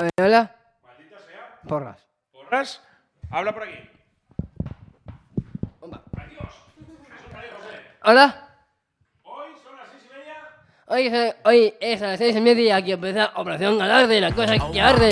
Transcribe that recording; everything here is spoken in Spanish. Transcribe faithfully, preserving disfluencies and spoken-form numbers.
Hola. Maldita sea. Porras. ¿Porras? Habla por aquí. Bomba. Adiós. Eso María José. Hola. Hoy son las seis y media. Hoy, es- hoy es a las seis y media que empieza Operación Galarde, la cosa que arde.